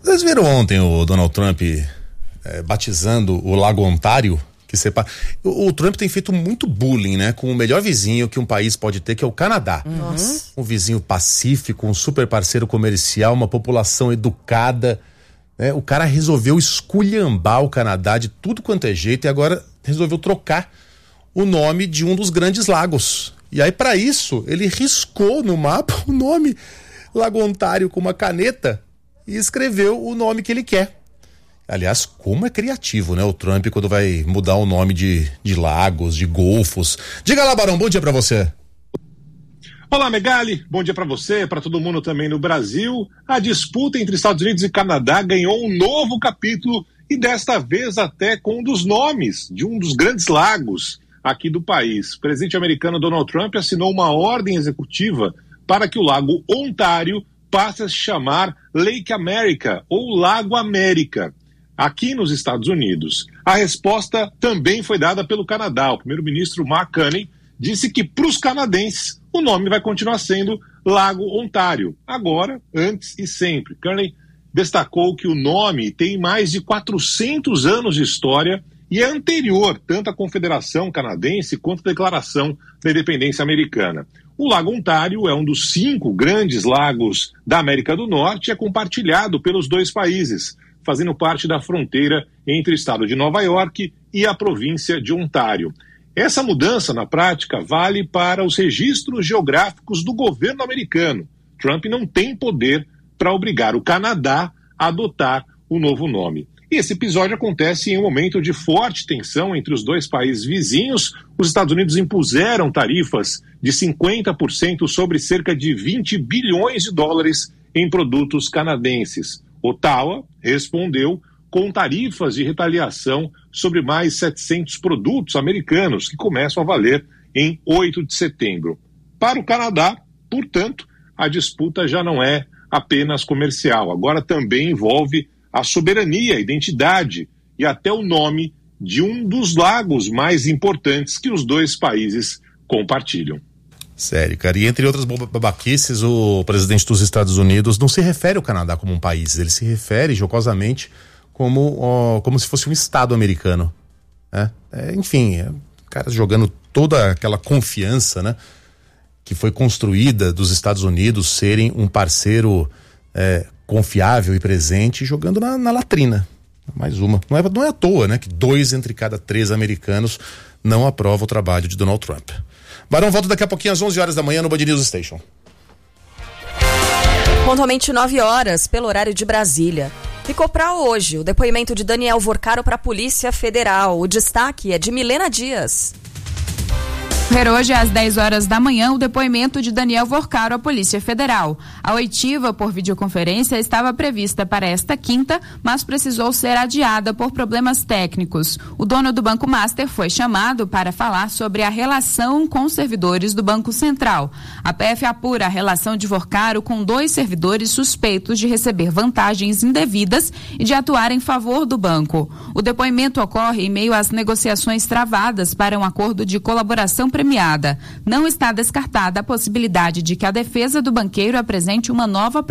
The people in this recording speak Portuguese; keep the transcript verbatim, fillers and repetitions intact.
Vocês viram ontem o Donald Trump é, batizando o Lago Ontário? Que separa... o, o Trump tem feito muito bullying, né? Com o melhor vizinho que um país pode ter, que é o Canadá. Nossa. Um vizinho pacífico, um super parceiro comercial, uma população educada. Né? O cara resolveu esculhambar o Canadá de tudo quanto é jeito e agora resolveu trocar o nome de um dos grandes lagos. E aí, para isso, ele riscou no mapa o nome Lago Ontário com uma caneta e escreveu o nome que ele quer. Aliás, como é criativo, né? O Trump quando vai mudar o nome de, de lagos, de golfos. Diga lá, Barão, bom dia pra você. Olá, Megali, bom dia pra você, pra todo mundo também no Brasil. A disputa entre Estados Unidos e Canadá ganhou um novo capítulo e desta vez até com um dos nomes de um dos grandes lagos aqui do país. O presidente americano Donald Trump assinou uma ordem executiva para que o Lago Ontário passe a se chamar Lake America ou Lago América. Aqui nos Estados Unidos. A resposta também foi dada pelo Canadá. O primeiro-ministro Mark Carney disse que para os canadenses o nome vai continuar sendo Lago Ontário, agora, antes e sempre. Carney destacou que o nome tem mais de quatrocentos anos de história e é anterior tanto à Confederação Canadense quanto à Declaração da Independência Americana. O Lago Ontário é um dos cinco grandes lagos da América do Norte e é compartilhado pelos dois países, fazendo parte da fronteira entre o estado de Nova York e a província de Ontário. Essa mudança, na prática, vale para os registros geográficos do governo americano. Trump não tem poder para obrigar o Canadá a adotar o novo nome. E esse episódio acontece em um momento de forte tensão entre os dois países vizinhos. Os Estados Unidos impuseram tarifas de cinquenta por cento sobre cerca de vinte bilhões de dólares em produtos canadenses. Ottawa respondeu com tarifas de retaliação sobre mais setecentos produtos americanos que começam a valer em oito de setembro. Para o Canadá, portanto, a disputa já não é apenas comercial, agora também envolve a soberania, a identidade e até o nome de um dos lagos mais importantes que os dois países compartilham. Sério, cara. E entre outras babaquices, o presidente dos Estados Unidos não se refere ao Canadá como um país, ele se refere jocosamente como, ó, como se fosse um estado americano. Né? É, enfim, é, cara jogando toda aquela confiança, né, que foi construída dos Estados Unidos serem um parceiro é, confiável e presente, jogando na, na latrina. Mais uma. Não é, não é à toa, né, que dois entre cada três americanos não aprovam o trabalho de Donald Trump. Barão, volta daqui a pouquinho às onze horas da manhã no Band News Station. Pontualmente nove horas, pelo horário de Brasília. Ficou para hoje o depoimento de Daniel Vorcaro para a Polícia Federal. O destaque é de Milena Dias. Hoje, às dez horas da manhã, o depoimento de Daniel Vorcaro à Polícia Federal. A oitiva por videoconferência estava prevista para esta quinta, mas precisou ser adiada por problemas técnicos. O dono do Banco Master foi chamado para falar sobre a relação com os servidores do Banco Central. A P F apura a relação de Vorcaro com dois servidores suspeitos de receber vantagens indevidas e de atuar em favor do banco. O depoimento ocorre em meio às negociações travadas para um acordo de colaboração premiada. Não está descartada a possibilidade de que a defesa do banqueiro apresente uma nova